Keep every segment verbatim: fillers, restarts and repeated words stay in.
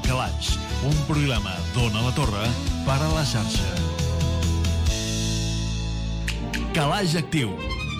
Calaix, un programa d'Ona la Torre per a la xarxa. Calaix Actiu.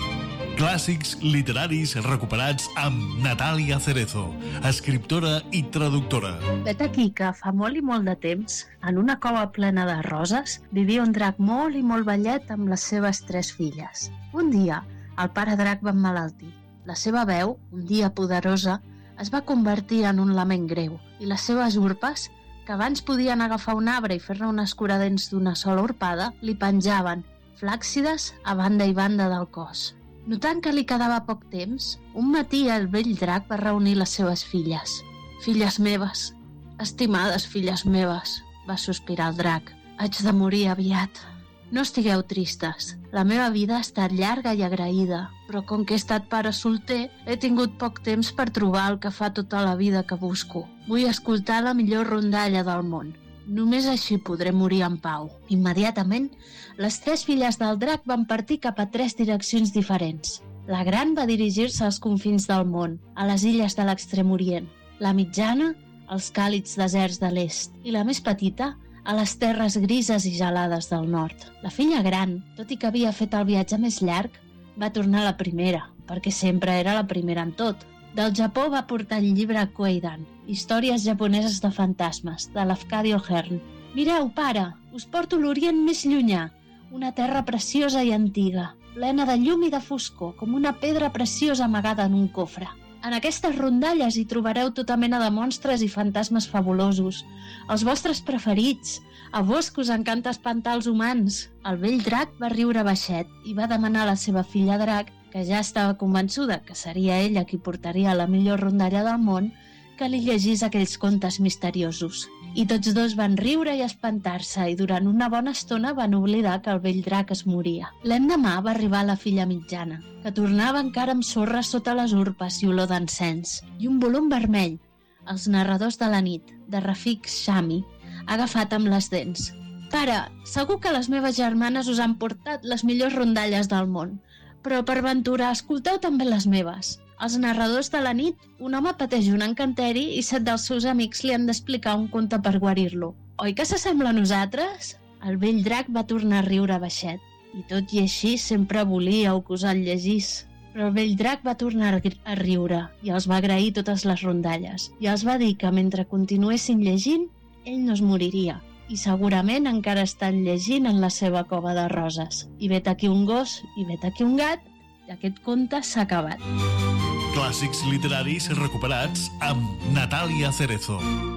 Clàssics literaris recuperats amb Natàlia Cerezo, escriptora i traductora. Vet aquí que fa molt i molt de temps, en una cova plena de roses, vivia un drac molt i molt vellet amb les seves tres filles. Un dia, el pare drac va emmalaltir. La seva veu, un dia poderosa, es va convertir en un lament greu i les seves urpes, que abans podien agafar un arbre i fer-ne un escuradents d'una sola urpada, li penjaven, flàccides a banda i banda del cos. Notant que li quedava poc temps, un matí el vell drac va reunir les seves filles. «Filles meves, estimades filles meves», va sospirar el drac, «haig de morir aviat. No estigueu tristes, la meva vida ha estat llarga i agraïda, però com que he estat pare solter, he tingut poc temps per trobar el que fa tota la vida que busco. Vull escoltar la millor rondalla del món. Només així podré morir en pau». Immediatament, les tres filles del drac van partir cap a tres direccions diferents. La gran va dirigir-se als confins del món, a les illes de l'extrem orient. La mitjana, als càlids deserts de l'est. I la més petita, a les terres grises i gelades del nord. La filla gran, tot i que havia fet el viatge més llarg, va tornar a la primera, perquè sempre era la primera en tot. Del Japó va portar el llibre Koeidan, Històries japoneses de fantasmes, de l'Afcadio Hearn. «Mireu, pare, us porto l'Orient més llunyà, una terra preciosa i antiga, plena de llum i de foscor, com una pedra preciosa amagada en un cofre. En aquestes rondalles hi trobareu tota mena de monstres i fantasmes fabulosos, els vostres preferits. A vos que us encanta espantar els humans». El vell drac va riure baixet i va demanar a la seva filla drac, que ja estava convençuda que seria ella qui portaria la millor rondalla del món, que li llegís aquells contes misteriosos. I tots dos van riure i espantar-se i durant una bona estona van oblidar que el vell drac es moria. L'endemà va arribar la filla mitjana, que tornava encara amb sorra sota les urpes i olor d'encens, i un volum vermell, Els narradors de la nit, de Rafik Shami, agafat amb les dents. «Pare, segur que les meves germanes us han portat les millors rondalles del món, però per ventura escolteu també les meves. Els narradors de la nit, un home pateix un encanteri i set dels seus amics li han d'explicar un conte per guarir-lo. Oi que s'assembla a nosaltres?» El vell drac va tornar a riure baixet, i tot i així sempre volia que us el llegís. Però el vell drac va tornar a riure i els va agrair totes les rondalles i els va dir que mentre continuessin llegint, ell no es moriria i segurament encara estan llegint en la seva cova de roses. I vet aquí un gos i vet aquí un gat, i aquest conte s'ha acabat. Clàssics literaris recuperats amb Natàlia Cerezo.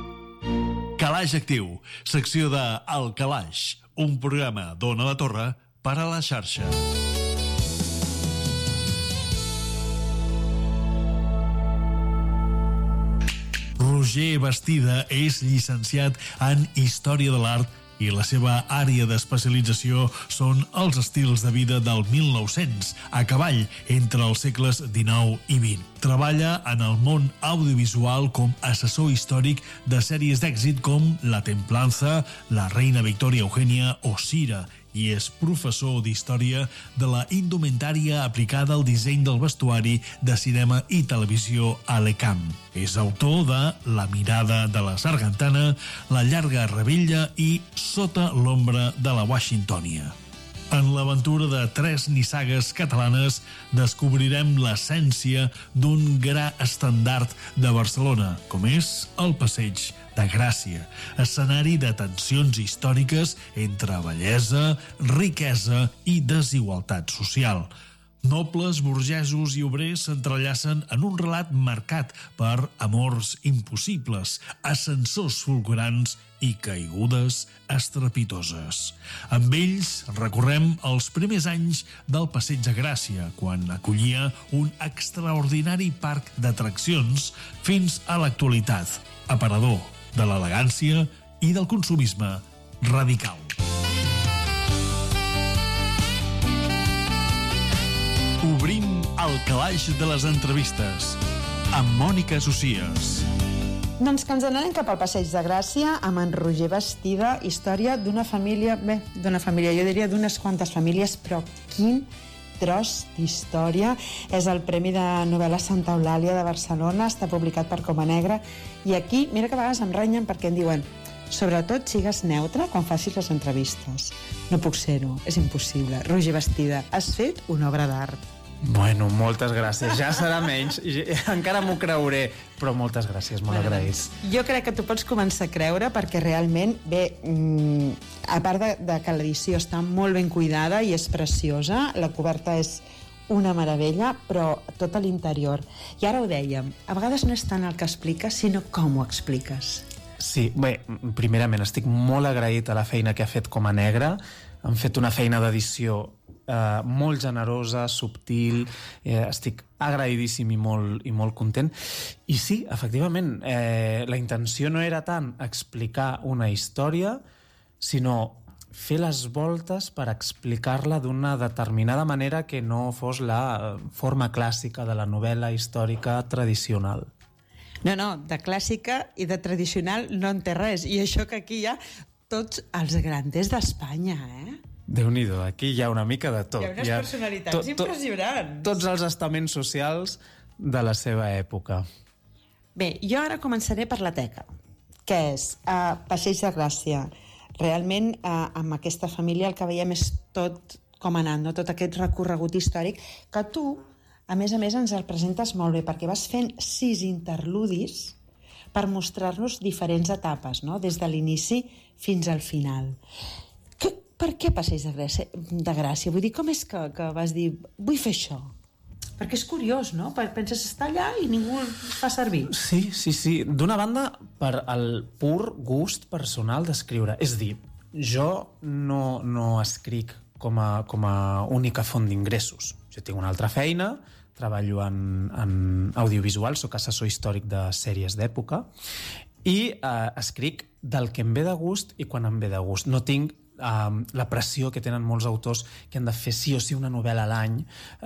Calaix Actiu, secció de El Calaix, un programa d'Ona la Torre per a la xarxa. Roger Bastida és llicenciat en Història de l'Art i la seva àrea d'especialització són els estils de vida del mil nou-cents, a cavall entre els segles dinou i vint. Treballa en el món audiovisual com assessor històric de sèries d'èxit com La Templanza, La Reina Victoria Eugènia o Cira, i és professor d'història de la indumentària aplicada al disseny del vestuari de cinema i televisió a l'E C A M. És autor de La mirada de la sargantana, La llarga rebella i Sota l'ombra de la Washingtònia. En l'aventura de tres nissagues catalanes descobrirem l'essència d'un gra estendard de Barcelona, com és el Passeig de Gràcia, escenari de tensions històriques entre bellesa, riquesa i desigualtat social. Nobles, burgesos i obrers s'entrellacen en un relat marcat per amors impossibles, ascensors fulgurants i caigudes estrepitoses. Amb ells recorrem els primers anys del Passeig de Gràcia, quan acollia un extraordinari parc d'atraccions, fins a l'actualitat, aparador de l'elegància i del consumisme radical. Obrim el calaix de les entrevistes amb Mònica Socias. Doncs que ens anem cap al Passeig de Gràcia amb en Roger Bastida, història d'una família, bé, d'una família, jo diria d'unes quantes famílies, però quin tros d'història. És el Premi de Novel·la Santa Eulàlia de Barcelona, està publicat per Coma Negra, i aquí, mira que a vegades em renyen perquè em diuen sobretot sigues neutre quan facis les entrevistes. No puc ser-ho, és impossible. Roger Bastida, has fet una obra d'art. Bueno, moltes gràcies. Ja serà menys, encara m'ho creuré, però moltes gràcies, molt bueno, agraïts. Jo crec que tu pots començar a creure perquè realment, bé, mmm, a part de, de que l'edició està molt ben cuidada i és preciosa, la coberta és una meravella, però tot a l'interior. I ara ho dèiem, a vegades no és tant el que expliques, sinó com ho expliques. Sí, bé, primerament estic molt agraït a la feina que ha fet Coma Negra. Han fet una feina d'edició eh, molt generosa, subtil, eh, estic agraïdíssim i molt, i molt content. I sí, efectivament, eh, la intenció no era tant explicar una història, sinó fer les voltes per explicar-la d'una determinada manera que no fos la forma clàssica de la novel·la històrica tradicional. No, no, de clàssica i de tradicional no en té res. I això que aquí hi ha tots els granders d'Espanya, eh? Déu-n'hi-do, aquí hi ha una mica de tot. Hi ha unes hi ha personalitats to, to, impressionants. Tots els estaments socials de la seva època. Bé, jo ara començaré per la teca, que és uh, Passeig de Gràcia. Realment, uh, amb aquesta família el que veiem és tot com anant, no? Tot aquest recorregut històric, que tu, a més a més, ens el presentes molt bé, perquè vas fent sis interludis per mostrar-nos diferents etapes, no? Des de l'inici fins al final. Que, per què Passeig de Gràcia, de Gràcia? Vull dir, com és que, que vas dir, vull fer això? Perquè és curiós, no? Penses estar allà i ningú el fa servir. Sí, sí, sí. D'una banda, per el pur gust personal d'escriure. És a dir, jo no, no escric com a, com a única font d'ingressos. Jo tinc una altra feina, treballo en, en audiovisual, soc assessor històric de sèries d'època, i eh, escric del que em ve de gust i quan em ve de gust. No tinc eh, la pressió que tenen molts autors que han de fer sí o sí una novel·la a l'any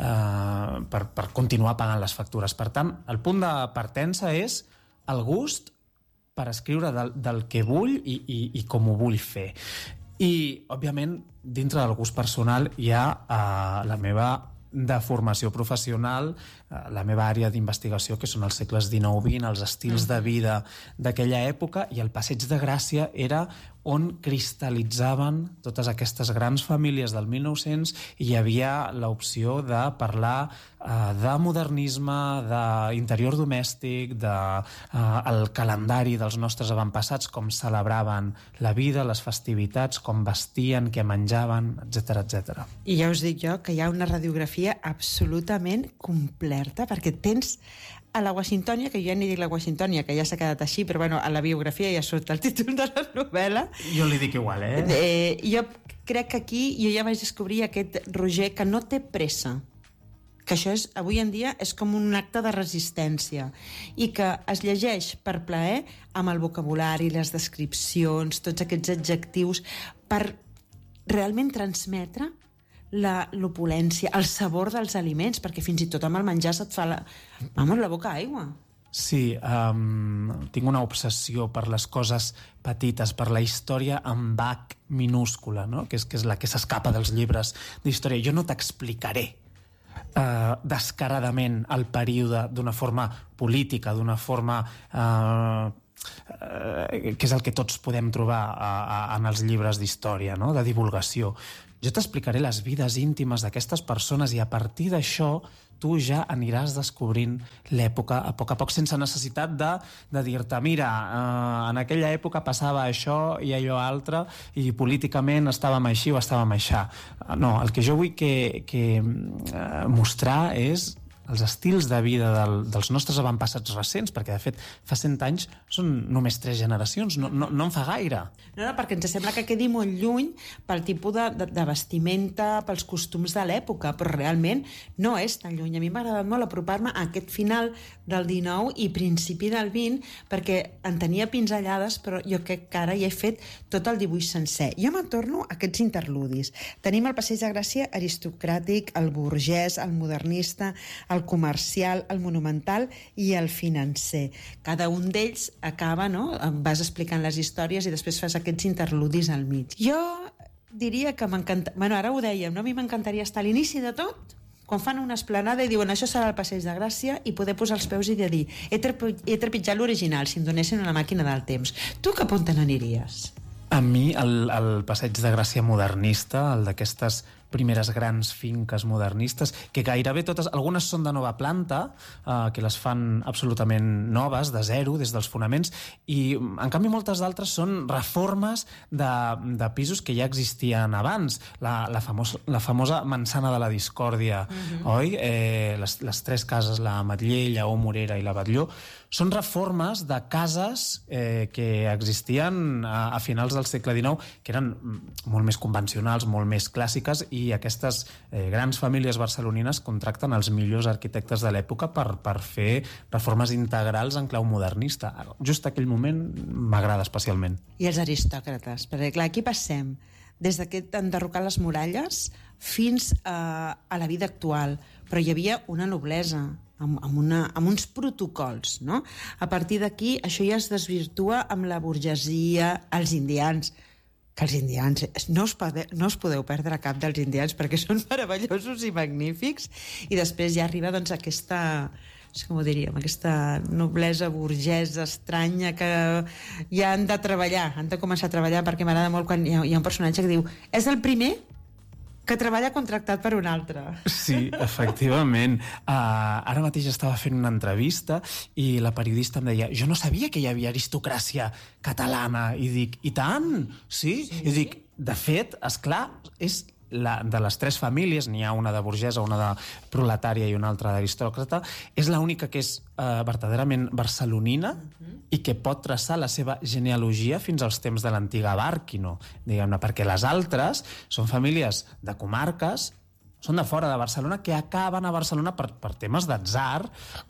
eh, per, per continuar pagant les factures. Per tant, el punt de partença és el gust per escriure del, del que vull i, i, i com ho vull fer. I, òbviament, dintre del gust personal hi ha eh, la meva de formació professional, la meva àrea d'investigació, que són els segles dinou vint, els estils de vida d'aquella època, i el Passeig de Gràcia era on cristal·litzaven totes aquestes grans famílies del mil nou-cents i hi havia l'opció de parlar eh, de modernisme, d'interior domèstic, del de, eh, calendari dels nostres avantpassats, com celebraven la vida, les festivitats, com vestien, què menjaven, etcètera, etcètera. I ja us dic jo que hi ha una radiografia absolutament completa, perquè tens a la Washingtònia, que jo ja ni dic la Washingtònia, que ja s'ha quedat així, però bueno, a la biografia ja surt el títol de la novel·la. Jo li dic igual, eh? eh jo crec que aquí jo ja vaig descobrir aquest Roger que no té pressa, que això és, avui en dia és com un acte de resistència i que es llegeix per plaer amb el vocabulari, les descripcions, tots aquests adjectius, per realment transmetre l'opulència, el sabor dels aliments, perquè fins i tot amb el menjar se't fa la, vamos, la boca aigua. Sí, um, tinc una obsessió per les coses petites, per la història amb H minúscula, no? que, és, que és la que s'escapa dels llibres d'història. Jo no t'explicaré uh, descaradament el període d'una forma política, d'una forma uh, uh, que és el que tots podem trobar uh, uh, en els llibres d'història, no? De divulgació. Jo t'explicaré les vides íntimes d'aquestes persones i a partir d'això tu ja aniràs descobrint l'època a poc a poc, sense necessitat de, de dir-te, mira, eh, en aquella època passava això i allò altre i políticament estàvem així o estàvem aixà. No, el que jo vull que, que eh, mostrar és els estils de vida del, dels nostres avantpassats recents, perquè de fet fa cent anys són només tres generacions, no, no, no en fa gaire. No, no, perquè ens sembla que quedi molt lluny pel tipus de, de, de vestimenta, pels costums de l'època, però realment no és tan lluny. A mi m'ha agradat molt apropar-me a aquest final del dinou i principi del vint, perquè en tenia pinzellades, però jo crec que ara ja he fet tot el dibuix sencer. Jo me'n torno a aquests interludis. Tenim el Passeig de Gràcia aristocràtic, el burgès, el modernista, el comercial, el monumental i el financer. Cada un d'ells acaba, no? Vas explicant les històries i després fas aquests interludis al mig. Jo diria que m'encanta... Bueno, ara ho dèiem, no? A mi m'encantaria estar a l'inici de tot quan fan una esplanada i diuen això serà el Passeig de Gràcia i poder posar els peus i de dir he, trepi he trepitjat l'original, si em donessin una màquina del temps. Tu cap on te n'aniries? A mi el, el Passeig de Gràcia modernista, el d'aquestes primeres grans finques modernistes, que gairebé totes, algunes són de nova planta, eh, que les fan absolutament noves, de zero, des dels fonaments, i en canvi moltes d'altres són reformes de, de pisos que ja existien abans. La, la, famos, la famosa Mansana de la Discòrdia, uh-huh. oi? Eh, les, les tres cases, la Matller, Lleó, Morera i la Batlló, són reformes de cases eh, que existien a, a finals del segle dinou, que eren molt més convencionals, molt més clàssiques, i aquestes eh, grans famílies barcelonines contracten els millors arquitectes de l'època per, per fer reformes integrals en clau modernista. Just aquell moment m'agrada especialment. I els aristòcrates, perquè clar, aquí passem des d'aquest enderrocar les muralles fins a, a la vida actual, però hi havia una noblesa, amb, amb, una, amb uns protocols, no? A partir d'aquí, això ja es desvirtua amb la burgesia, els indians, que els indians, no us, podeu, no us podeu perdre cap dels indians perquè són meravellosos i magnífics, i després ja arriba doncs aquesta, no sé com ho diríem, aquesta noblesa burgesa estranya que ja han de treballar, han de començar a treballar, perquè m'agrada molt quan hi ha, hi ha un personatge que diu és el primer que treballa contractat per un altre. Sí, efectivament. Uh, ara mateix estava fent una entrevista i la periodista em deia jo no sabia que hi havia aristocràcia catalana. I dic, i tant? Sí? sí? I dic, de fet, esclar, és la, de les tres famílies, n'hi ha una de burgesa, una de proletària i una altra d'aristòcrata, és l'única que és uh, verdaderament barcelonina uh-huh. i que pot traçar la seva genealogia fins als temps de l'antiga Bàrquino, diguem-ne, perquè les altres són famílies de comarques, són de fora de Barcelona, que acaben a Barcelona per, per temes d'atzar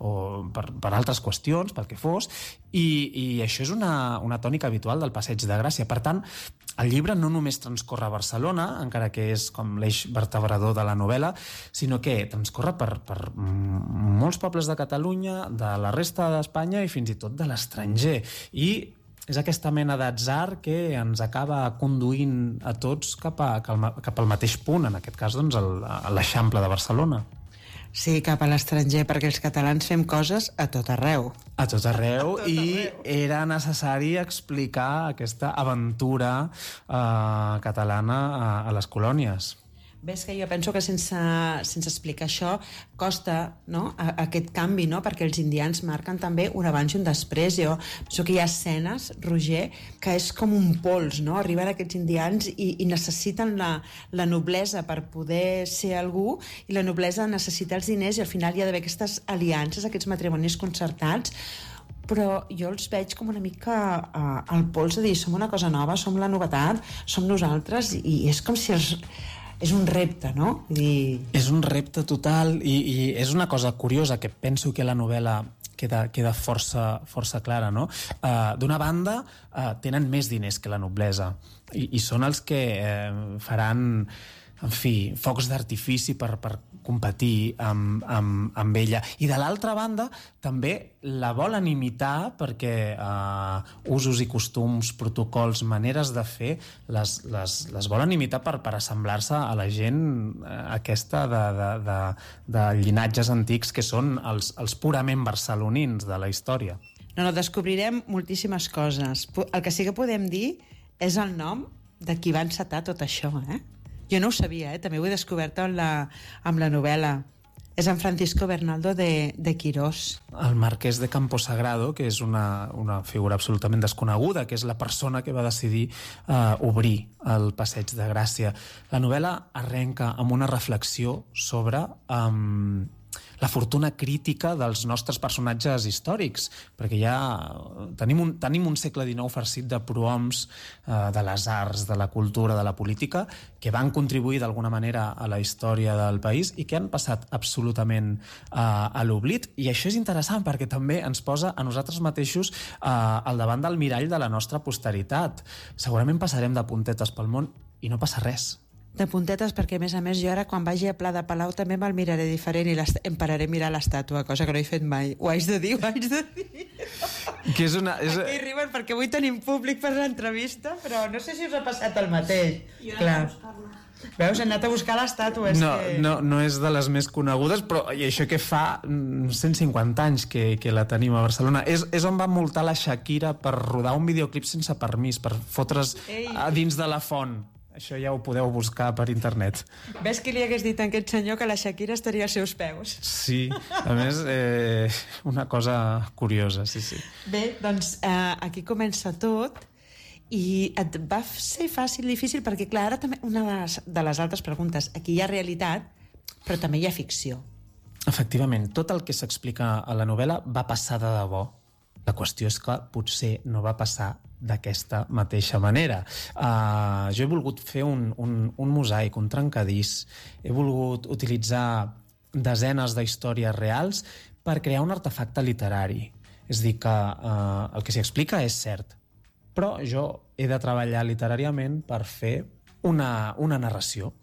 o per, per altres qüestions, pel que fos, i, i això és una, una tònica habitual del Passeig de Gràcia. Per tant, el llibre no només transcorre a Barcelona, encara que és com l'eix vertebrador de la novel·la, sinó que transcorre per, per molts pobles de Catalunya, de la resta d'Espanya i fins i tot de l'estranger. I és aquesta mena d'atzar que ens acaba conduint a tots cap, a, cap al mateix punt, en aquest cas, doncs, a l'Eixample de Barcelona. Sí, cap a l'estranger, perquè els catalans fem coses a tot arreu. A tot arreu, a tot i arreu. Era necessari explicar aquesta aventura eh, catalana a, a les colònies. Ves que jo penso que sense, sense explicar això costa, no?, a, a aquest canvi, no?, perquè els indians marquen també un abans i un després. Jo penso que hi ha escenes, Roger, que és com un pols, no?, arriben aquests indians i, i necessiten la, la noblesa per poder ser algú, i la noblesa necessita els diners, i al final hi ha d'haver aquestes aliances, aquests matrimonis concertats, però jo els veig com una mica uh, al pols de dir som una cosa nova, som la novetat, som nosaltres, i, i és com si els... És un repte, no? I... És un repte total, i, i és una cosa curiosa que penso que la novel·la queda, queda força, força clara, no? Uh, D'una banda, uh, tenen més diners que la noblesa, i, i són els que uh, faran, en fi, focs d'artifici per, per competir amb, amb, amb ella. I de l'altra banda, també la volen imitar perquè eh, usos i costums, protocols, maneres de fer, les, les, les volen imitar per, per assemblar-se a la gent eh, aquesta de, de, de, de llinatges antics que són els, els purament barcelonins de la història. No, no, descobrirem moltíssimes coses. El que sí que podem dir és el nom de qui va encetar tot això, eh? Jo no ho sabia, eh? També ho he descobert amb la, amb la novel·la. És en Francisco Bernaldo de, de Quirós. El marquès de Camposagrado, que és una, una figura absolutament desconeguda, que és la persona que va decidir uh, obrir el Passeig de Gràcia. La novel·la arrenca amb una reflexió sobre um, la fortuna crítica dels nostres personatges històrics, perquè ja tenim un, tenim un segle dinou farcit de prohoms eh, de les arts, de la cultura, de la política, que van contribuir d'alguna manera a la història del país i que han passat absolutament eh, a l'oblit. I això és interessant perquè també ens posa a nosaltres mateixos eh, al davant del mirall de la nostra posteritat. Segurament passarem de puntetes pel món i no passa res. De puntetes, perquè a més a més jo ara quan vagi a Pla de Palau també me'l miraré diferent i em pararé a mirar l'estàtua, cosa que no he fet mai. Ho haig de dir, ho haig de dir. Que és una, és... Aquí riuen perquè avui tenim públic per l'entrevista, però no sé si us ha passat el mateix. Jo Clar. Veus, hem anat a buscar l'estàtua. No, que... no, no és de les més conegudes, però i això que fa cent cinquanta anys que, que la tenim a Barcelona. És, és on va multar la Shakira per rodar un videoclip sense permís, per fotre's Ei. a dins de la font. Això ja ho podeu buscar per internet. Ves qui li hagués dit a aquest senyor que la Shakira estaria als seus peus? Sí, a més, eh, una cosa curiosa, sí, sí. Bé, doncs eh, aquí comença tot. I et va ser fàcil, difícil, perquè, clar, ara també una de les, de les altres preguntes, aquí hi ha realitat, però també hi ha ficció. Efectivament, tot el que s'explica a la novel·la va passar de debò. La qüestió és que potser no va passar d'aquesta mateixa manera. Uh, jo he volgut fer un, un, un mosaic, un trencadís. He volgut utilitzar desenes d'històries reals per crear un artefacte literari. És a dir, que uh, el que s'hi explica és cert, però jo he de treballar literàriament per fer una, una narració.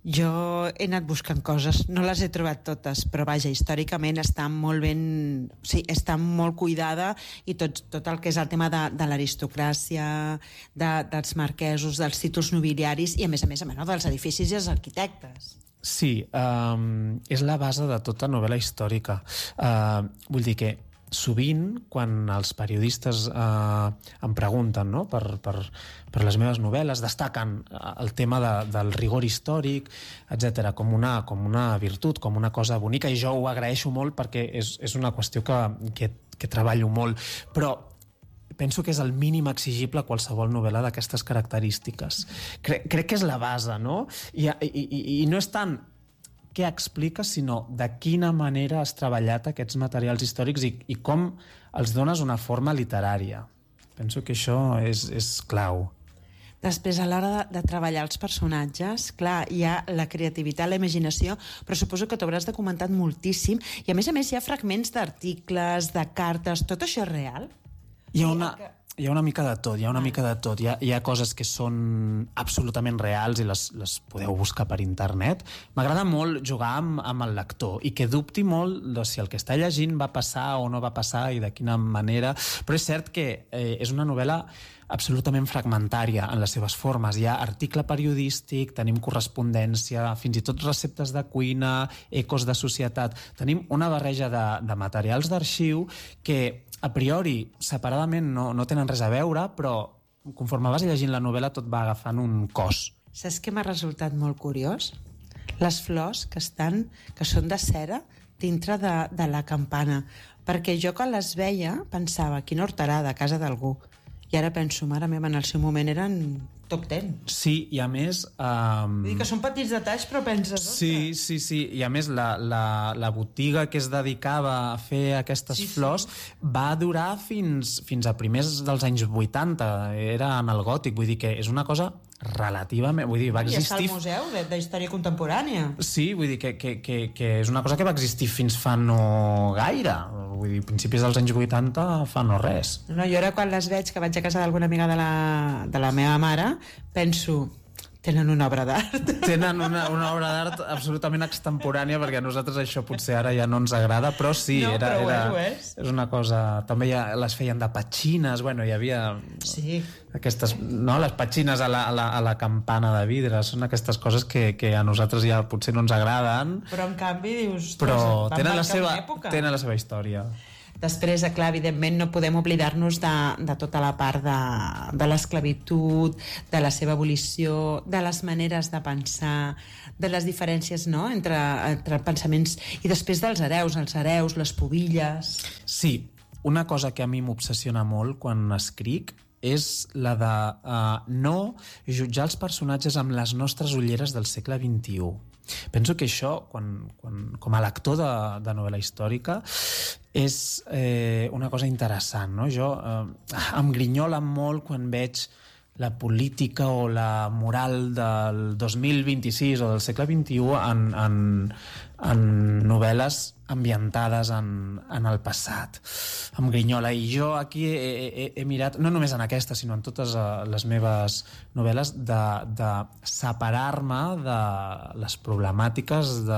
Jo he anat buscant coses, no les he trobat totes, però vaja, històricament està molt ben... Sí, està molt cuidada i tot, tot el que és el tema de, de l'aristocràcia, de, dels marquesos, dels títols nobiliaris i, a més a més, a menys, dels edificis i els arquitectes. Sí, um, és la base de tota novel·la històrica. Uh, vull dir que sovint, quan els periodistes eh, em pregunten, no?, per, per, per les meves novel·les, destaquen el tema de, del rigor històric, etcètera, com una, com una virtut, com una cosa bonica, i jo ho agraeixo molt perquè és, és una qüestió que, que, que treballo molt. Però penso que és el mínim exigible a qualsevol novel·la d'aquestes característiques. Cre crec que és la base, no? I, i, i, i no és tant què explica, sinó de quina manera has treballat aquests materials històrics i, i com els dones una forma literària. Penso que això és, és clau. Després, a l'hora de, de treballar els personatges, clar, hi ha la creativitat, la imaginació, però suposo que t'hauràs documentat moltíssim, i a més a més hi ha fragments d'articles, de cartes, tot això és real? Hi ha una... Hi ha una mica de tot, hi ha una mica de tot. Hi ha, hi ha coses que són absolutament reals i les, les podeu buscar per internet. M'agrada molt jugar amb, amb el lector i que dubti molt de si el que està llegint va passar o no va passar i de quina manera. Però és cert que eh, és una novel·la absolutament fragmentària en les seves formes. Hi ha article periodístic, tenim correspondència, fins i tot receptes de cuina, ecos de societat. Tenim una barreja de, de materials d'arxiu que a priori, separadament, no, no tenen res a veure, però conforme vas llegint la novel·la tot va agafant un cos. Saps què m'ha resultat molt curiós? Les flors que estan, que són de cera dintre de, de la campana. Perquè jo quan les veia pensava, quina horterada, a casa d'algú. I ara penso, mare meva, en el seu moment eren top ten. Sí, i a més... Um... Vull dir que són petits detalls, però penses... Sí, sí, sí. I a més, la, la, la botiga que es dedicava a fer aquestes sí, flors sí. va durar fins, fins a primers dels anys vuitanta. Era en el gòtic. Vull dir que és una cosa relativament... Vull dir, va existir... I està al Museu de, de Història Contemporània. Sí, vull dir que, que, que, que és una cosa que va existir fins fa no gaire. Vull dir, principis dels anys vuitanta fa no res. No, jo ara quan les veig, que vaig a casa d'alguna amiga de la, de la meva mare, penso, tenen una obra d'art. Tenen una, una obra d'art absolutament extemporània, perquè a nosaltres això potser ara ja no ens agrada, però sí, no, era, però era, ho és, és una cosa... També ja les feien de petxines, bueno, hi havia sí. aquestes, no, les petxines a la, a, la, a la campana de vidre, són aquestes coses que, que a nosaltres ja potser no ens agraden. Però en canvi dius... Però tenen la, seva, tenen la seva història. Després, clar, evidentment, no podem oblidar-nos de, de tota la part de, de l'esclavitud, de la seva abolició, de les maneres de pensar, de les diferències, no?, entre, entre pensaments, i després dels hereus, els hereus, les pubilles... Sí, una cosa que a mi m'obsessiona molt quan escric és la de uh, no jutjar els personatges amb les nostres ulleres del segle vint-i-u. Penso que això, quan, quan, com a lector de, de novel·la històrica, és eh, una cosa interessant, no? Jo eh, em grinyola molt quan veig la política o la moral del dos mil vint-i-sis o del segle vint-i-u en, en, en novel·les ambientades en, en el passat, amb Grinyola. I jo aquí he, he, he mirat, no només en aquesta, sinó en totes les meves novel·les, de, de separar-me de les problemàtiques de,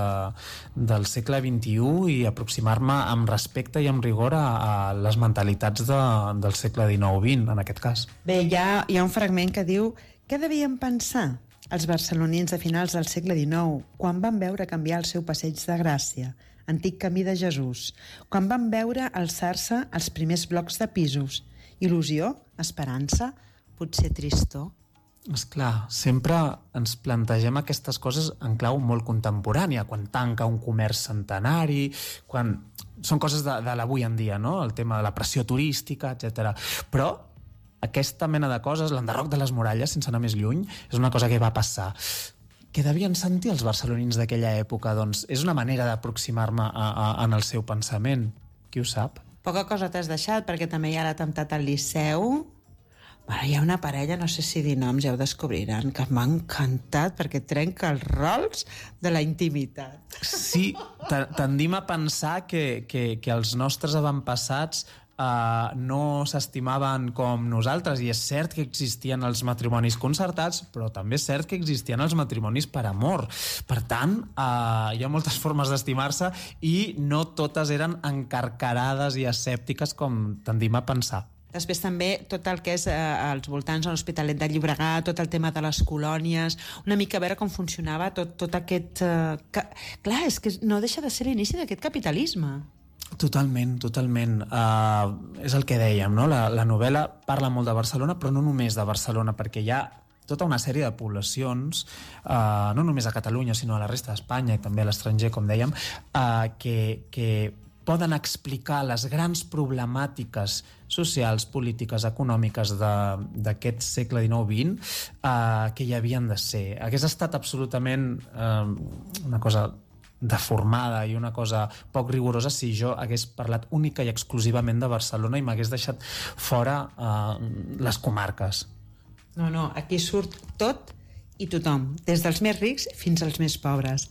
del segle vint-i-u i aproximar-me amb respecte i amb rigor a, a les mentalitats de, del segle dinou vint, en aquest cas. Bé, hi ha, hi ha un fragment que diu: què devien pensar els barcelonins a finals del segle dinou quan van veure canviar el seu passeig de Gràcia, antic camí de Jesús, quan van veure alçar-se els primers blocs de pisos? Il·lusió? Esperança? Potser tristor? Esclar, sempre ens plantegem aquestes coses en clau molt contemporània, quan tanca un comerç centenari, quan... Són coses de, de l'avui en dia, no? El tema de la pressió turística, etcètera. Però aquesta mena de coses, l'enderroc de les muralles, sense anar més lluny, és una cosa que va passar. Què devien sentir els barcelonins d'aquella època? Doncs és una manera d'aproximar-me a, a, en el seu pensament. Qui ho sap? Poca cosa t'has deixat, perquè també hi ha l'atemptat al Liceu. Bueno, hi ha una parella, no sé si dir noms, ja ho descobriran, que m'ha encantat perquè trenca els rols de la intimitat. Sí, tendim a pensar que, que, que els nostres avantpassats Uh, no s'estimaven com nosaltres, i és cert que existien els matrimonis concertats, però també és cert que existien els matrimonis per amor. Per tant, uh, hi ha moltes formes d'estimar-se i no totes eren encarcarades i escèptiques com tendim a pensar. Després també tot el que és eh, als voltants de l'Hospitalet de Llobregat, tot el tema de les colònies, una mica a veure com funcionava tot, tot aquest... Eh, que... Clar, és que no deixa de ser l'inici d'aquest capitalisme. Totalment, totalment. Uh, és el que dèiem, no? La, la novel·la parla molt de Barcelona, però no només de Barcelona, perquè hi ha tota una sèrie de poblacions, uh, no només a Catalunya, sinó a la resta d'Espanya i també a l'estranger, com dèiem, uh, que, que poden explicar les grans problemàtiques socials, polítiques, econòmiques d'aquest segle dinou vint uh, que hi havien de ser. Hagués estat absolutament uh, una cosa deformada i una cosa poc rigorosa si jo hagués parlat única i exclusivament de Barcelona i m'hagués deixat fora uh, les comarques. No, no, aquí surt tot i tothom, des dels més rics fins als més pobres.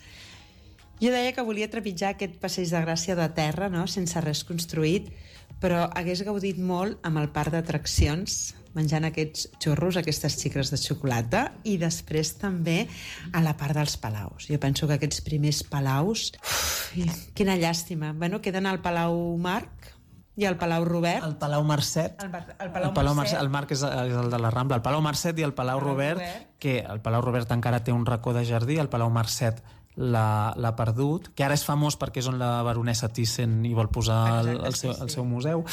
Jo deia que volia trepitjar aquest passeig de Gràcia de terra, no?, sense res construït, però hagués gaudit molt amb el parc d'atraccions, menjant aquests xurros, aquestes xicres de xocolata, i després també a la part dels palaus. Jo penso que aquests primers palaus... Uf, quina llàstima. Bueno, queden al Palau Marc i al Palau Robert. El Palau Marcet. El, el Palau el Palau Marcet. Marcet. El Marc és el de la Rambla. El Palau Marcet i el Palau, Palau Robert, Robert, que el Palau Robert encara té un racó de jardí, el Palau Marcet l'ha perdut, que ara és famós perquè és on la baronessa Thyssen hi vol posar el, el, seu, el seu museu.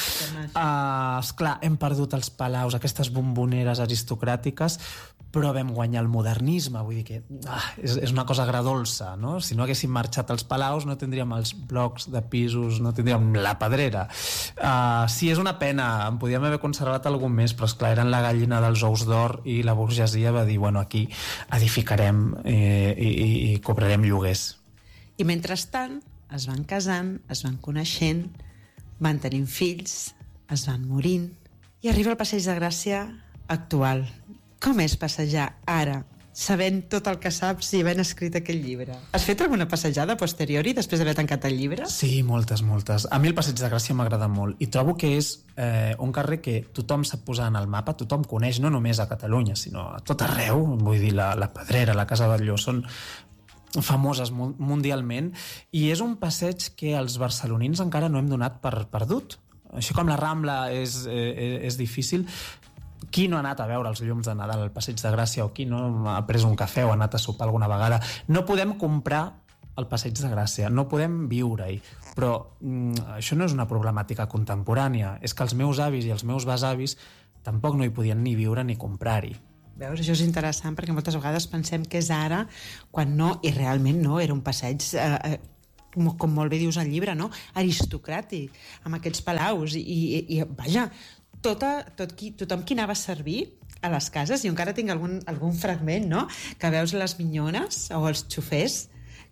Uh, esclar, hem perdut els palaus, aquestes bomboneres aristocràtiques, però vam guanyar el modernisme, vull dir que ah, és, és una cosa agradolça, no? Si no haguéssim marxat als palaus no tindríem els blocs de pisos, no tindríem la pedrera. Uh, sí, és una pena, en podíem haver conservat algun més, però esclar, eren la gallina dels ous d'or i la burgesia va dir, bueno, aquí edificarem eh, i, i, i cobrarem lloguers. I mentrestant es van casant, es van coneixent, van tenint fills, es van morint, i arriba el Passeig de Gràcia actual. Com és passejar ara, sabent tot el que saps i havent escrit aquell llibre? Has fet alguna passejada a posteriori després d'haver tancat el llibre? Sí, moltes, moltes. A mi el Passeig de Gràcia m'agrada molt i trobo que és eh, un carrer que tothom sap posar en el mapa, tothom coneix, no només a Catalunya, sinó a tot arreu. Vull dir, la, la Pedrera, la Casa Batlló, són famoses mundialment, i és un passeig que els barcelonins encara no hem donat per perdut. Així com la Rambla és, eh, és difícil, qui no ha anat a veure els llums de Nadal al Passeig de Gràcia, o qui no ha pres un cafè o ha anat a sopar alguna vegada, no podem comprar el Passeig de Gràcia, no podem viure-hi. Però mm, això no és una problemàtica contemporània, és que els meus avis i els meus besavis tampoc no hi podien ni viure ni comprar-hi. Veus, això és interessant perquè moltes vegades pensem que és ara, quan no, i realment no, era un passeig, eh, com, com molt bé dius al llibre, no? Aristocràtic, amb aquests palaus, i, i, i vaja, tota, tot qui, tothom qui anava a servir a les cases, i encara tinc algun, algun fragment, no?, que veus les minyones o els xofers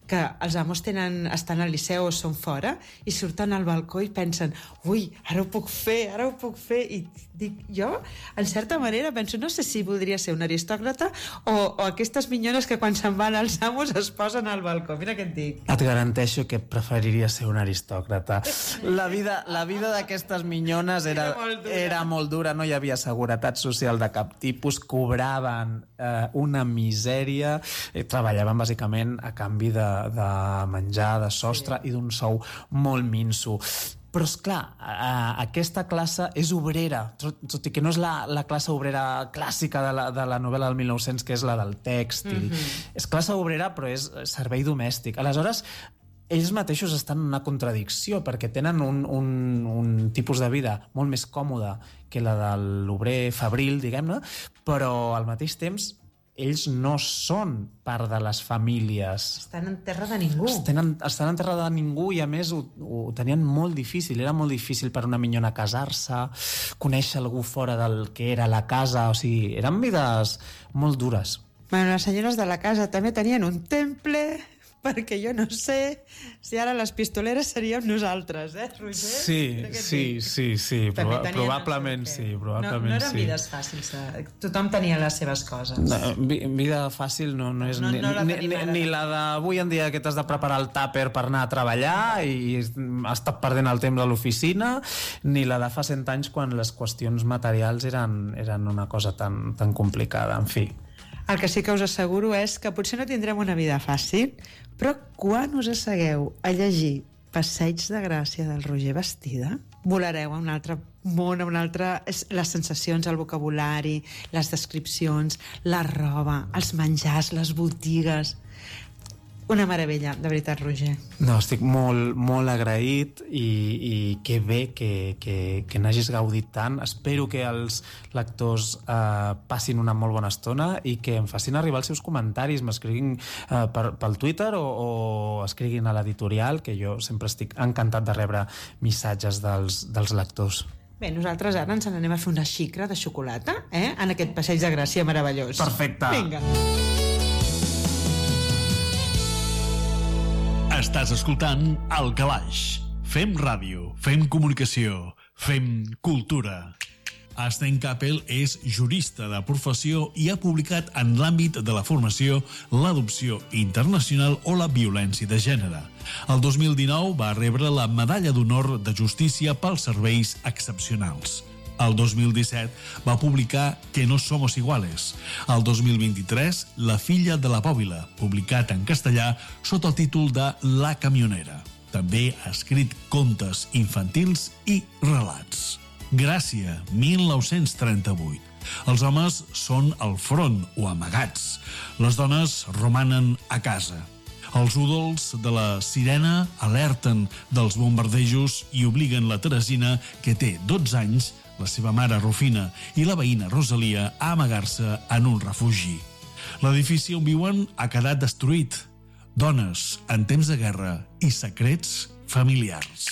que els amos tenen, estan al liceu o són fora i surten al balcó i pensen ui, ara ho puc fer, ara ho puc fer i dic, jo, en certa manera penso, no sé si voldria ser un aristòcrata o, o aquestes minyones que quan se'n van als amos es posen al balcó, mira què et dic. Et garanteixo que preferiria ser un aristòcrata. La vida, la vida d'aquestes minyones era, era, molt era molt dura, no hi havia seguretat social de cap tipus, cobraven eh, una misèria, eh, treballaven bàsicament a canvi de de menjar, de sostre sí. i d'un sou molt minso. Però, esclar, aquesta classe és obrera, tot i que no és la, la classe obrera clàssica de la, de la novel·la del mil nou-cents, que és la del tèxtil. Mm-hmm. És classe obrera, però és servei domèstic. Aleshores, ells mateixos estan en una contradicció, perquè tenen un, un, un tipus de vida molt més còmode que la de l'obrer fabril, diguem-ne, però al mateix temps ells no són part de les famílies. Estan en terra de ningú. Estan, estan en terra de ningú i, a més, ho, ho tenien molt difícil. Era molt difícil per una minyona casar-se, conèixer algú fora del que era la casa. O sigui, eren vides molt dures. Bueno, les senyores de la casa també tenien un temple, perquè jo no sé si ara les pistoleres seríem nosaltres, eh, Roger? Sí, sí, sí, sí, Proba probablement sí, probablement no, no eren sí. vides fàcils, eh? Tothom tenia les seves coses. No, vida fàcil no, no és no, ni, no la ni, ni, ni la d'avui en dia que t'has de preparar el tàper per anar a treballar i has estat perdent el temps a l'oficina, ni la de fa cent anys quan les qüestions materials eren, eren una cosa tan, tan complicada, en fi. El que sí que us asseguro és que potser no tindrem una vida fàcil, però quan us assegueu a llegir Passeig de Gràcia del Roger Bastida, volareu a un altre món, a un altre... les sensacions, el vocabulari, les descripcions, la roba, els menjars, les botigues... Una meravella, de veritat, Roger. No, estic molt, molt agraït i, i que bé que, que, que n'hagis gaudit tant. Espero que els lectors eh, passin una molt bona estona i que em facin arribar els seus comentaris, m'escriguin eh, per, pel Twitter o, o escriguin a l'editorial, que jo sempre estic encantat de rebre missatges dels, dels lectors. Bé, nosaltres ara ens n'anem a fer una xicra de xocolata, eh? En aquest Passeig de Gràcia meravellós. Perfecte. Vinga. Estàs escoltant El Calaix. Fem ràdio, fem comunicació, fem cultura. Sten Capel és jurista de professió i ha publicat en l'àmbit de la formació, l'adopció internacional o la violència de gènere. El dos mil dinou va rebre la Medalla d'Honor de Justícia pels serveis excepcionals. El dos mil disset va publicar Que no somos iguales. El dos mil vint-i-tres, La filla de la bòbila, publicat en castellà sota el títol de La camionera. També ha escrit contes infantils i relats. Gràcia, mil nou-cents trenta-vuit. Els homes són al front o amagats. Les dones romanen a casa. Els údols de la sirena alerten dels bombardejos i obliguen la Teresina, que té dotze anys, la seva mare Rufina i la veïna Rosalia a amagar-se en un refugi. L'edifici on viuen ha quedat destruït. Dones en temps de guerra i secrets familiars.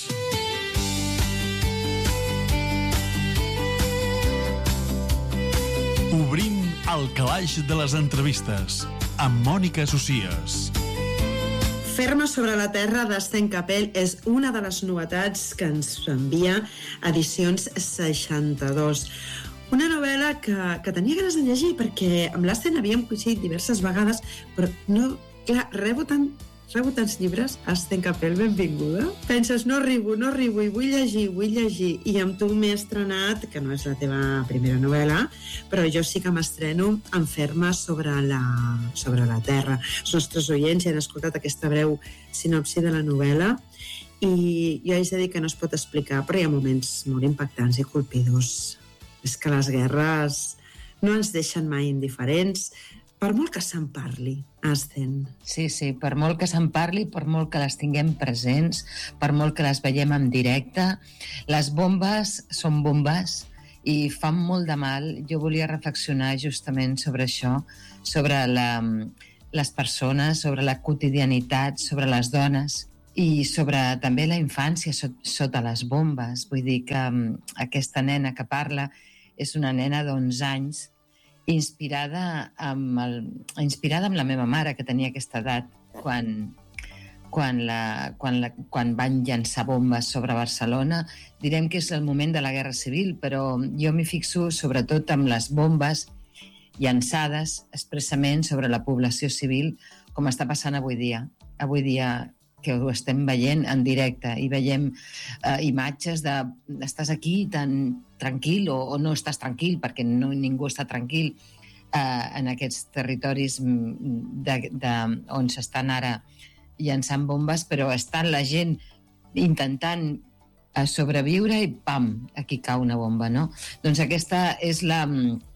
Obrim el calaix de les entrevistes amb Mònica Socies. Ferma sobre la terra de Sten Capel és una de les novetats que ens envia Edicions seixanta-dos. Una novel·la que, que tenia ganes de llegir perquè amb l'Sten havíem coincidit diverses vegades, però no, clar, rebo tant, rebo tants llibres. Sten Capel, benvinguda. Penses, no arribo, no arribo, i vull llegir, vull llegir. I amb tu m'he estrenat, que no és la teva primera novel·la, però jo sí que m'estreno en Ferma sobre la, sobre la terra. Els nostres oients ja han escoltat aquesta breu sinopsi de la novel·la i jo haig de dir que no es pot explicar, però hi ha moments molt impactants i colpidors. És que les guerres no ens deixen mai indiferents, per molt que se'n parli, Sten. Sí, sí, per molt que se'n parli, per molt que les tinguem presents, per molt que les veiem en directe, les bombes són bombes i fan molt de mal. Jo volia reflexionar justament sobre això, sobre la, les persones, sobre la quotidianitat, sobre les dones i sobre també la infància sota les bombes. Vull dir que aquesta nena que parla és una nena d'onze anys inspirada amb, el, inspirada amb la meva mare, que tenia aquesta edat, quan, quan, la, quan, la, quan van llançar bombes sobre Barcelona. Direm que és el moment de la Guerra Civil, però jo m'hi fixo sobretot amb les bombes llançades expressament sobre la població civil, com està passant avui dia. Avui dia que ho estem veient en directe i veiem eh, imatges de estàs aquí tan tranquil o, o no estàs tranquil, perquè no, ningú està tranquil eh, en aquests territoris de, de, on s'estan ara llançant bombes, però estan la gent intentant sobreviure i pam, aquí cau una bomba, no? Doncs aquesta és la,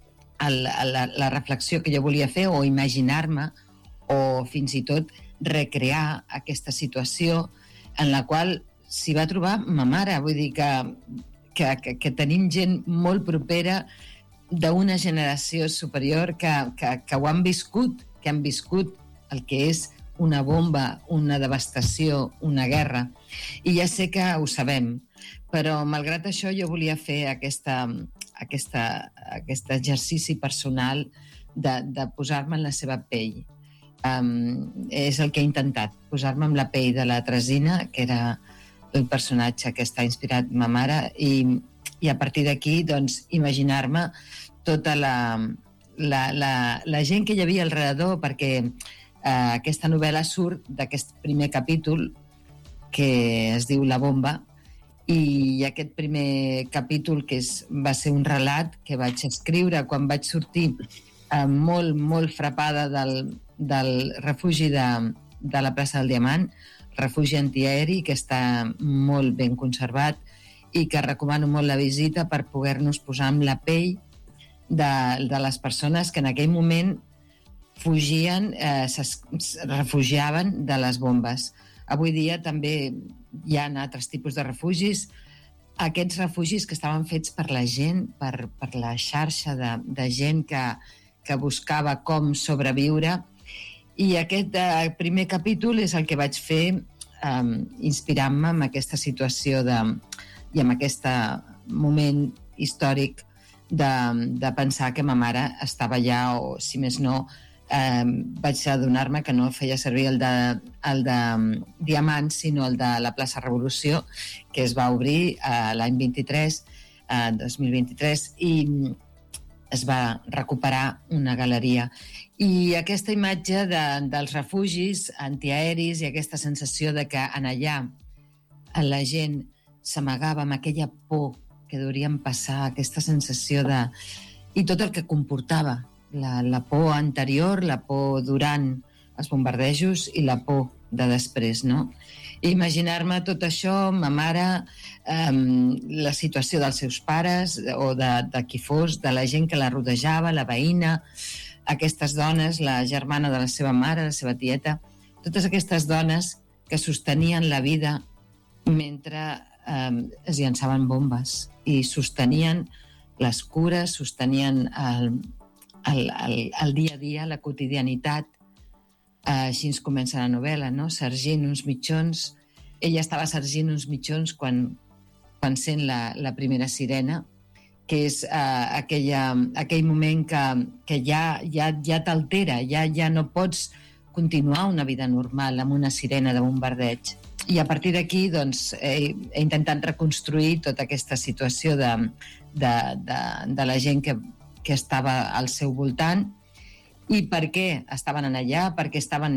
la, la reflexió que jo volia fer, o imaginar-me, o fins i tot recrear aquesta situació en la qual s'hi va trobar ma mare. Vull dir que, que, que, que tenim gent molt propera d'una generació superior que, que, que ho han viscut, que han viscut el que és una bomba, una devastació, una guerra. I ja sé que ho sabem, però malgrat això jo volia fer aquesta, aquesta, aquest exercici personal de, de posar-me en la seva pell. Um, és el que he intentat, posar-me en la pell de la Tresina, que era el personatge que està inspirat ma mare, i, i a partir d'aquí doncs, imaginar-me tota la, la, la, la gent que hi havia al redador, perquè Uh, aquesta novel·la surt d'aquest primer capítol que es diu La bomba, i aquest primer capítol que és, va ser un relat que vaig escriure quan vaig sortir uh, molt, molt frapada del, del refugi de, de la plaça del Diamant, refugi antiaeri que està molt ben conservat i que recomano molt la visita per poder-nos posar amb la pell de, de les persones que en aquell moment fugien, eh, es refugiaven de les bombes. Avui dia també hi ha altres tipus de refugis. Aquests refugis que estaven fets per la gent, per, per la xarxa de, de gent que, que buscava com sobreviure. I aquest eh, primer capítol és el que vaig fer eh, inspirant-me en aquesta situació de, i en aquest moment històric de, de pensar que ma mare estava allà, o si més no, Eh, vaig adonar-me que no feia servir el de, el de Diamant, sinó el de la plaça Revolució, que es va obrir eh, l'any vint-i-tres, eh, dos mil vint-i-tres, i es va recuperar una galeria. I aquesta imatge de, dels refugis antiaeris i aquesta sensació de que en allà la gent s'amagava amb aquella por que deurien passar, aquesta sensació de... i tot el que comportava. La, la por anterior, la por durant els bombardejos i la por de després, no? I imaginar-me tot això, ma mare, eh, la situació dels seus pares o de, de qui fos, de la gent que la rodejava, la veïna, aquestes dones, la germana de la seva mare, la seva tieta, totes aquestes dones que sostenien la vida mentre eh, es llançaven bombes i sostenien les cures, sostenien el El, el, el dia a dia, la quotidianitat. Uh, així ens comença la novel·la, no? Sargint uns mitjons. Ella estava sargint uns mitjons quan, quan sent la, la primera sirena, que és uh, aquella, aquell moment que, que ja, ja, ja t'altera, ja, ja no pots continuar una vida normal amb una sirena de bombardeig. I a partir d'aquí doncs, he, he intentat reconstruir tota aquesta situació de, de, de, de la gent que que estava al seu voltant i per què estaven allà, per què estaven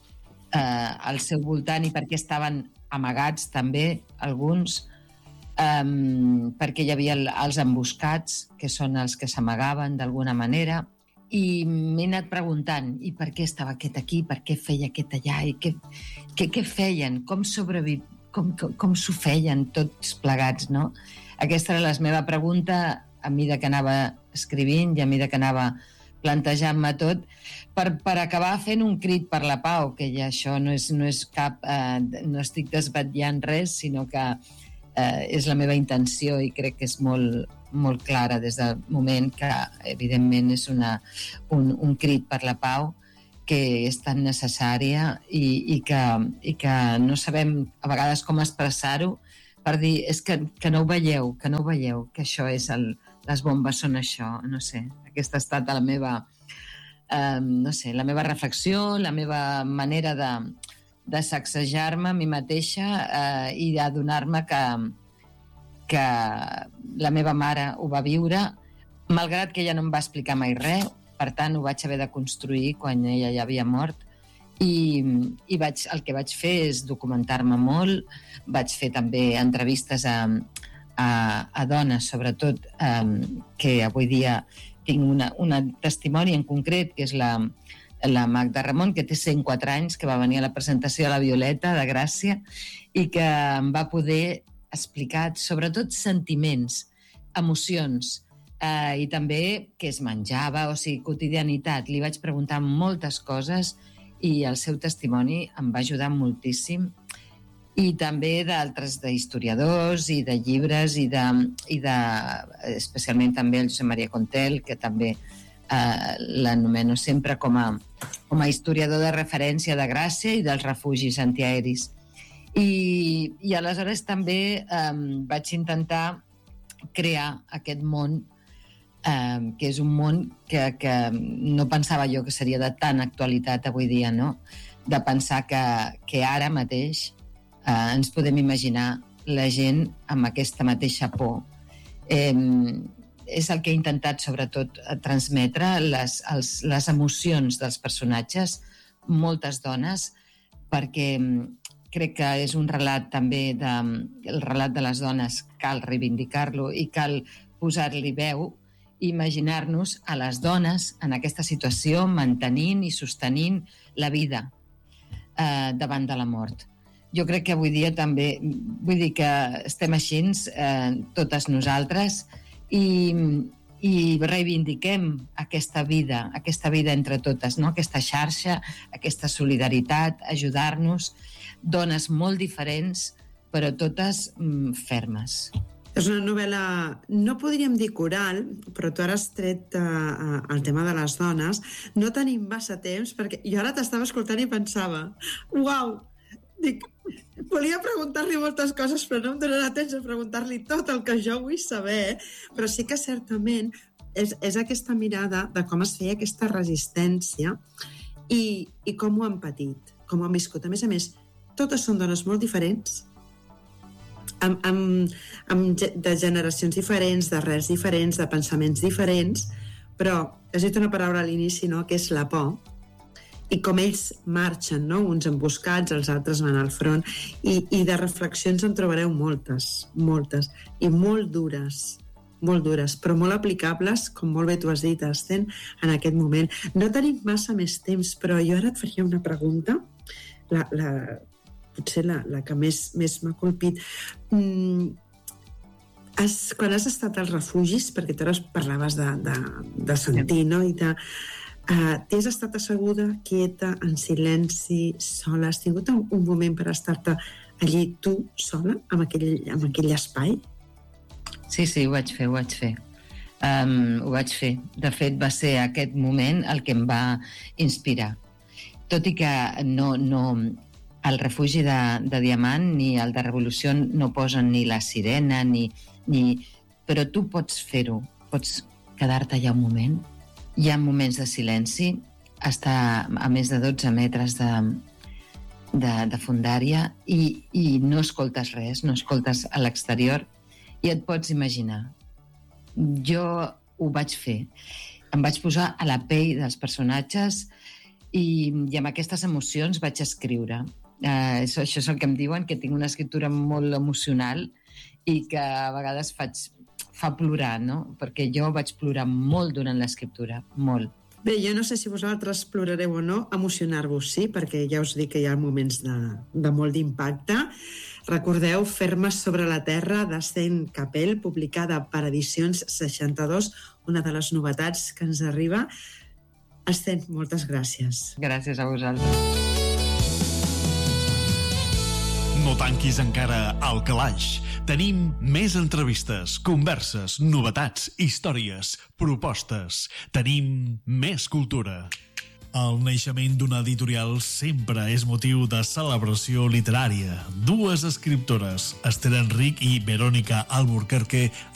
eh, al seu voltant i per què estaven amagats també alguns, eh, perquè hi havia els emboscats, que són els que s'amagaven d'alguna manera, i m'he anat preguntant i per què estava aquest aquí, per què feia aquest allà, i què, què, què feien, com sobreviv, com, com, com s'ho feien tots plegats, no? Aquesta era la meva pregunta a mesura que anava escrivint i a mesura que anava plantejant-me tot, per, per acabar fent un crit per la pau, que ja això no és, no és cap... Eh, no estic desvetllant res, sinó que eh, és la meva intenció i crec que és molt, molt clara des del moment que, evidentment, és una, un, un crit per la pau que és tan necessària i, i, que, i que no sabem a vegades com expressar-ho per dir, és que, que no ho veieu, que no ho veieu, que això és el... les bombes són això, no sé. Aquesta ha estat la meva, eh, no sé, la meva reflexió, la meva manera de, de sacsejar-me a mi mateixa eh, i d'adonar-me que, que la meva mare ho va viure, malgrat que ella no em va explicar mai res, per tant ho vaig haver de construir quan ella ja havia mort, i, i vaig, el que vaig fer és documentar-me molt, vaig fer també entrevistes a, a, a dones, sobretot, eh, que avui dia tinc una, una testimoni en concret, que és la, la Magda Ramon, que té cent quatre anys, que va venir a la presentació de la Violeta, de Gràcia, i que em va poder explicar, sobretot, sentiments, emocions, eh, i també què es menjava, o sigui, quotidianitat. Li vaig preguntar moltes coses i el seu testimoni em va ajudar moltíssim, i també d'altres, d'historiadors i de llibres, i de, i de especialment també el Josep Maria Contel, que també eh, l'anomeno sempre com a, com a historiador de referència de Gràcia i dels refugis antiaeris. I, i aleshores també eh, vaig intentar crear aquest món, eh, que és un món que, que no pensava jo que seria de tan actualitat avui dia, no? De pensar que, que ara mateix eh, ens podem imaginar la gent amb aquesta mateixa por. Eh, és el que he intentat, sobretot, transmetre, les, els, les emocions dels personatges, moltes dones, perquè crec que és un relat també, de, el relat de les dones, cal reivindicar-lo i cal posar-li veu, i imaginar-nos a les dones en aquesta situació mantenint i sostenint la vida eh, davant de la mort. Jo crec que avui dia també, vull dir que estem així, eh, totes nosaltres, i, i reivindiquem aquesta vida, aquesta vida entre totes, no? Aquesta xarxa, aquesta solidaritat, ajudar-nos, dones molt diferents, però totes mm, fermes. És una novel·la, no podríem dir coral, però tu ara has tret uh, el tema de les dones. No tenim massa temps, perquè jo ara t'estava escoltant i pensava, uau, dic, volia preguntar-li moltes coses, però no em donarà temps de preguntar-li tot el que jo vull saber, però sí que certament és, és aquesta mirada de com es feia aquesta resistència i, i com ho han patit, com ho han viscut. A més a més, totes són dones molt diferents, amb, amb, amb de generacions diferents, d'arrels diferents, de pensaments diferents, però has dit una paraula a l'inici, no?, que és la por, i com ells marxen, no?, uns emboscats, els altres van al front, i, i de reflexions en trobareu moltes, moltes, i molt dures, molt dures, però molt aplicables, com molt bé tu has dit, Asten, en aquest moment. No tenim massa més temps, però jo ara et faria una pregunta, la, la, potser la, la que més, més m'ha colpit. Mm, has, quan has estat als refugis, perquè tu ara parlaves de, de, de sentir, no?, i de... Uh, t'has estat asseguda, quieta, en silenci, sola? Has tingut un, un moment per estar-te allí tu sola, en aquell, en aquell espai? Sí, sí, ho vaig fer, ho vaig fer. Um, ho vaig fer. De fet, va ser aquest moment el que em va inspirar. Tot i que no, no, el refugi de, de Diamant ni el de Revolució no posen ni la sirena, ni, ni... però tu pots fer-ho. Pots quedar-te allà un moment. Hi ha moments de silenci, està a més de dotze metres de, de, de fundària i, i no escoltes res, no escoltes a l'exterior i et pots imaginar. Jo ho vaig fer. Em vaig posar a la pell dels personatges i, i amb aquestes emocions vaig escriure. Uh, això, això és el que em diuen, que tinc una escriptura molt emocional i que a vegades faig... fa plorar, no? Perquè jo vaig plorar molt durant l'escriptura, molt. Bé, jo no sé si vosaltres plorareu o no, emocionar-vos sí, perquè ja us dic que hi ha moments de, de molt d'impacte. Recordeu Fermes sobre la terra, d'Asten Capell, publicada per Edicions seixanta-dos, una de les novetats que ens arriba. Asten, moltes gràcies. Gràcies a vosaltres. No tanquis encara el calaix. Tenim més entrevistes, converses, novetats, històries, propostes. Tenim més cultura. El naixement d'una editorial sempre és motiu de celebració literària. Dues escriptores, Esther Enric i Verònica Alburquerque,